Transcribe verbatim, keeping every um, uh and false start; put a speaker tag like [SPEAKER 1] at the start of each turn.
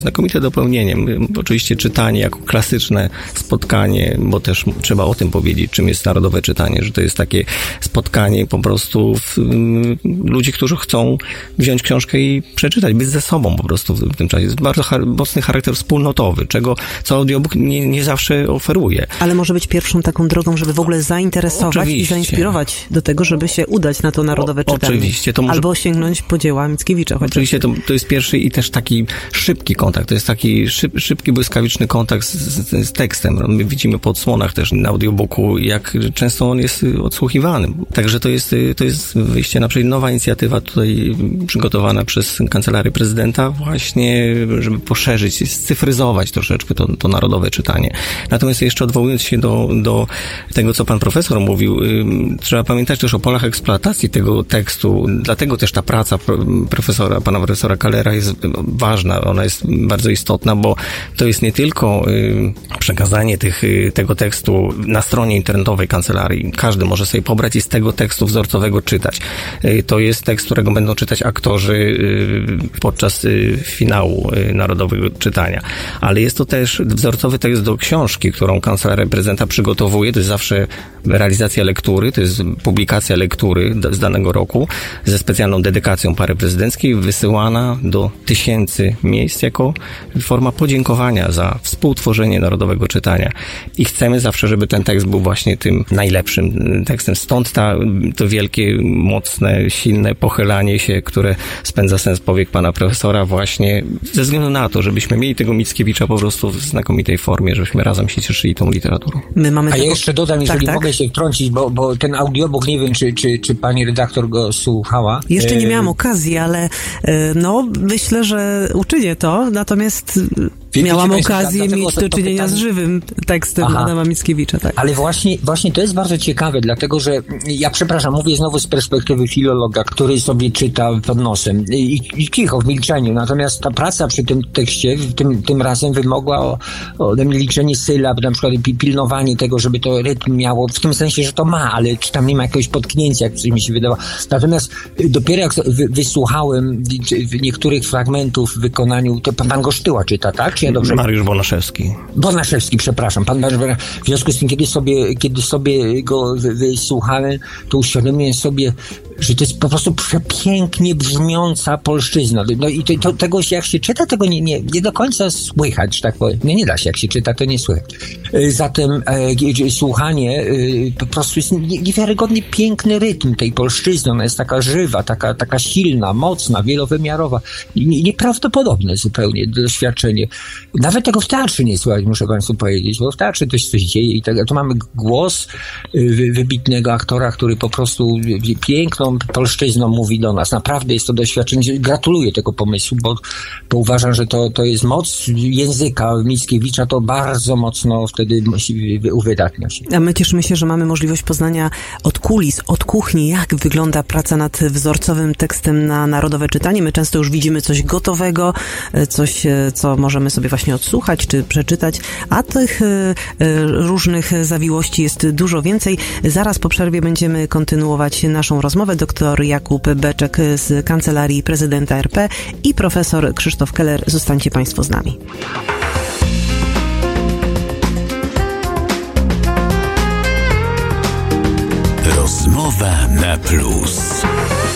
[SPEAKER 1] Znakomite dopełnienie. Oczywiście czytanie jako klasyczne spotkanie, bo też trzeba o tym powiedzieć, czym jest narodowe czytanie, że to jest takie spotkanie po prostu w, um, ludzi, którzy chcą wziąć książkę i przeczytać, być ze sobą po prostu w tym czasie. Jest bardzo char- mocny charakter wspólnotowy, czego co audiobook nie, nie zawsze oferuje.
[SPEAKER 2] Ale może być pierwszą taką drogą, żeby w ogóle zainteresować
[SPEAKER 1] Oczywiście.
[SPEAKER 2] i zainspirować do tego, żeby się udać na to narodowe
[SPEAKER 1] o,
[SPEAKER 2] czytanie.
[SPEAKER 1] Oczywiście. To może...
[SPEAKER 2] Albo sięgnąć po dzieła Mickiewicza. Chociaż.
[SPEAKER 1] Oczywiście to, to jest pierwszy i też taki szybki kontakt. To jest taki szyb, szybki, błyskawiczny kontakt z, z, z tekstem. My widzimy po odsłonach też na audiobooku, jak często on jest odsłuchiwany. Także to jest, to jest wyjście naprzód. Nowa inicjatywa tutaj przygotowana przez Kancelarię Prezydenta właśnie, żeby poszerzyć, scyfryzować troszeczkę to, to narodowe czytanie. Natomiast jeszcze odwołując się do, do tego, co pan profesor mówił, trzeba pamiętać też o polach eksploatacji tego tekstu. Dlatego też ta praca profesora, pana profesora Kalera jest ważna. Ona jest bardzo istotna, bo to jest nie tylko y, przekazanie tych, y, tego tekstu na stronie internetowej kancelarii. Każdy może sobie pobrać i z tego tekstu wzorcowego czytać. Y, to jest tekst, którego będą czytać aktorzy y, podczas y, finału y, narodowego czytania. Ale jest to też wzorcowy tekst do książki, którą Kancelaria Prezydenta przygotowuje. To jest zawsze realizacja lektury, to jest publikacja lektury z danego roku ze specjalną dedykacją pary prezydenckiej, wysyłana do tysięcy miejsc jako forma podziękowania za współtworzenie narodowego czytania. I chcemy zawsze, żeby ten tekst był właśnie tym najlepszym tekstem. Stąd ta, to wielkie, mocne, silne pochylanie się, które spędza sens powiek pana profesora właśnie ze względu na to, żebyśmy mieli tego Mickiewicza po prostu w znakomitej formie, żebyśmy razem się cieszyli tą literaturą.
[SPEAKER 2] My mamy
[SPEAKER 3] A
[SPEAKER 2] tego...
[SPEAKER 3] ja jeszcze dodam, jeżeli
[SPEAKER 2] tak, tak?
[SPEAKER 3] mogę się wtrącić, bo, bo ten audiobook, nie wiem, czy, czy, czy pani redaktor go słuchała.
[SPEAKER 2] Jeszcze nie
[SPEAKER 3] E...
[SPEAKER 2] miałam okazji, ale no myślę, że uczynię to, natomiast
[SPEAKER 3] Wie,
[SPEAKER 2] miałam
[SPEAKER 3] Państwo,
[SPEAKER 2] okazję
[SPEAKER 3] dlatego
[SPEAKER 2] mieć
[SPEAKER 3] to,
[SPEAKER 2] do
[SPEAKER 3] to
[SPEAKER 2] czynienia
[SPEAKER 3] pytanie...
[SPEAKER 2] z żywym tekstem
[SPEAKER 3] Aha.
[SPEAKER 2] Adama Mickiewicza. Tak.
[SPEAKER 3] Ale właśnie, właśnie to jest bardzo ciekawe, dlatego że ja przepraszam, mówię znowu z perspektywy filologa, który sobie czyta pod nosem i, i cicho, w milczeniu. Natomiast ta praca przy tym tekście tym, tym razem wymogła o, ode mnie liczenie sylab, na przykład pilnowanie tego, żeby to rytm miało, w tym sensie, że to ma, ale czy tam nie ma jakiegoś potknięcia, jak coś mi się wydawało. Natomiast dopiero jak wy, wysłuchałem niektórych fragmentów w wykonaniu, to pan, pan Gosztyła czyta, tak? Czy ja dobrze?
[SPEAKER 1] Mariusz Bonaszewski.
[SPEAKER 3] Bonaszewski, przepraszam. Pan, w związku z tym, kiedy sobie, kiedy sobie go wysłuchałem, to uświadomiłem sobie, że to jest po prostu przepięknie brzmiąca polszczyzna. No i to, to, tego się, jak się czyta, tego nie, nie, nie do końca słychać, że tak powiem. Nie, nie da się, jak się czyta, to nie słychać. Zatem e, słuchanie e, po prostu jest niewiarygodnie piękny rytm tej polszczyzny. Ona jest taka żywa, taka, taka silna, mocna, wielowymiarowa. Nie, nieprawdopodobne zupełnie doświadczenie. Nawet tego w teatrze nie słychać, muszę państwu powiedzieć, bo w teatrze to się coś dzieje i tak. Tu mamy głos wy, wybitnego aktora, który po prostu piękną polszczyzną mówi do nas. Naprawdę jest to doświadczenie. Gratuluję tego pomysłu, bo, bo uważam, że to, to jest moc języka Mickiewicza, to bardzo mocno wtedy uwydatnia się.
[SPEAKER 2] A my cieszymy się, że mamy możliwość poznania od kulis, od kuchni, jak wygląda praca nad wzorcowym tekstem na narodowe czytanie. My często już widzimy coś gotowego, coś, co możemy sobie właśnie odsłuchać czy przeczytać, a tych różnych zawiłości jest dużo więcej. Zaraz po przerwie będziemy kontynuować naszą rozmowę. Doktor Jakub Beczek z Kancelarii Prezydenta R P i profesor Krzysztof Keller. Zostańcie państwo z nami.
[SPEAKER 4] Rozmowa na plus.